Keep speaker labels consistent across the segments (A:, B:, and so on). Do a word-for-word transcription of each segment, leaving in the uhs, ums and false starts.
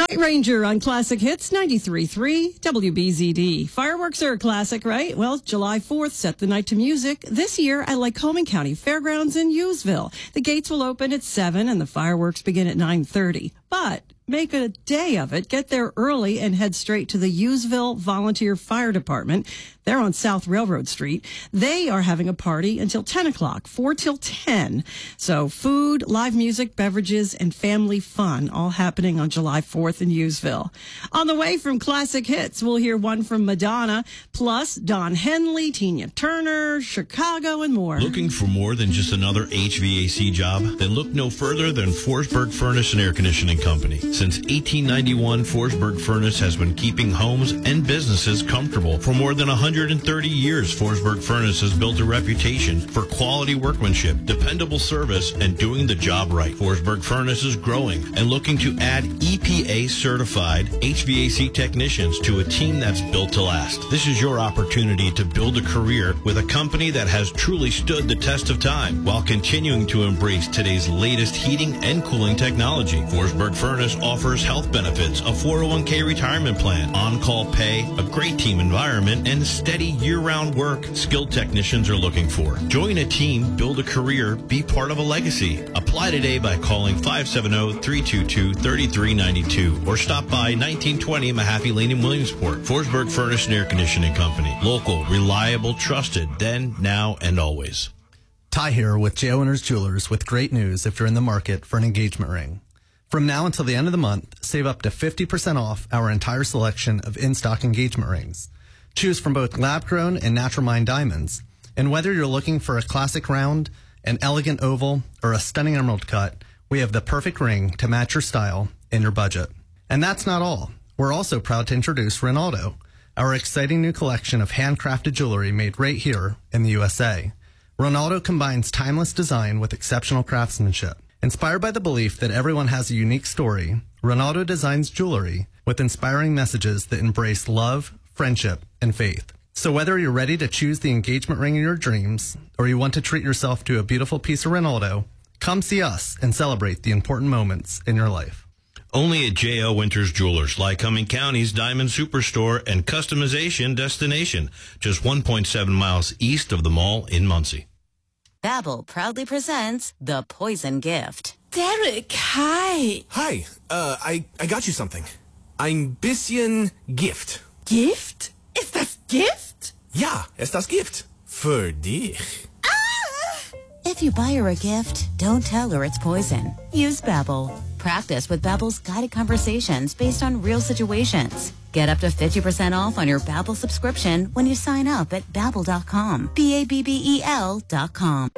A: Night Ranger on Classic Hits ninety-three point three W B Z D. Fireworks are a classic, right? Well, July fourth set the night to music. This year at Lycoming County Fairgrounds in Hughesville. The gates will open at seven and the fireworks begin at nine thirty. But make a day of it. Get there early and head straight to the Hughesville Volunteer Fire Department. They're on South Railroad Street. They are having a party until ten o'clock, four till ten. So food, live music, beverages, and family fun all happening on July fourth in Hughesville. On the way from Classic Hits, we'll hear one from Madonna, plus Don Henley, Tina Turner, Chicago, and more.
B: Looking for more than just another H V A C job? Then look no further than Forsberg Furnace and Air Conditioning Company. Since eighteen ninety-one, Forsberg Furnace has been keeping homes and businesses comfortable. For more than one hundred thirty years, Forsberg Furnace has built a reputation for quality workmanship, dependable service, and doing the job right. Forsberg Furnace is growing and looking to add E P A-certified H V A C technicians to a team that's built to last. This is your opportunity to build a career with a company that has truly stood the test of time while continuing to embrace today's latest heating and cooling technology. Forsberg Furnace offers health benefits, a four oh one k retirement plan, on-call pay, a great team environment, and steady year-round work skilled technicians are looking for. Join a team, build a career, be part of a legacy. Apply today by calling five seven zero, three two two, three three nine two or stop by nineteen twenty Mahaffey Lane in Williamsport. Forsberg Furnace and Air Conditioning Company. Local, reliable, trusted, then, now, and always.
C: Ty here with J. Owners Jewelers with great news if you're in the market for an engagement ring. From now until the end of the month, save up to fifty percent off our entire selection of in-stock engagement rings. Choose from both lab-grown and natural mined diamonds. And whether you're looking for a classic round, an elegant oval, or a stunning emerald cut, we have the perfect ring to match your style and your budget. And that's not all. We're also proud to introduce Ronaldo, our exciting new collection of handcrafted jewelry made right here in the U S A. Ronaldo combines timeless design with exceptional craftsmanship. Inspired by the belief that everyone has a unique story, Ronaldo designs jewelry with inspiring messages that embrace love, friendship, and faith. So whether you're ready to choose the engagement ring of your dreams, or you want to treat yourself to a beautiful piece of Ronaldo, come see us and celebrate the important moments in your life.
B: Only at J O. Winters Jewelers, Lycoming County's Diamond Superstore and customization destination, just one point seven miles east of the mall in Muncie.
D: Babbel proudly presents The Poison Gift.
E: Derek, hi.
F: Hi, uh, I, I got you something. Ein bisschen Gift.
E: Gift? Ist das Gift?
F: Ja, ist das Gift. Für dich.
E: Ah!
D: If you buy her a gift, don't tell her it's poison. Use Babbel. Practice with Babbel's guided conversations based on real situations. Get up to fifty percent off on your Babbel subscription when you sign up at babbel dot com. B A B B E L dot com.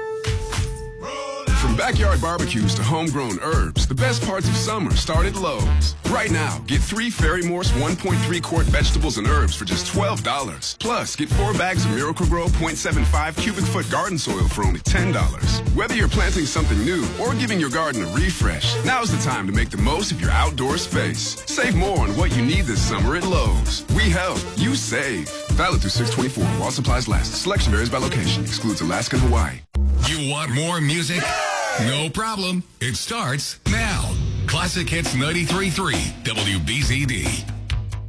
G: From backyard barbecues to homegrown herbs, the best parts of summer start at Lowe's. Right now, get three Fairy Morse one point three quart vegetables and herbs for just twelve dollars. Plus, get four bags of Miracle-Gro point seven five cubic foot garden soil for only ten dollars. Whether you're planting something new or giving your garden a refresh, now's the time to make the most of your outdoor space. Save more on what you need this summer at Lowe's. We help, you save. Valid through six twenty-four while supplies last. Selection varies by location. Excludes Alaska and Hawaii.
H: You want more music? No problem. It starts now. Classic Hits ninety-three point three W B Z D.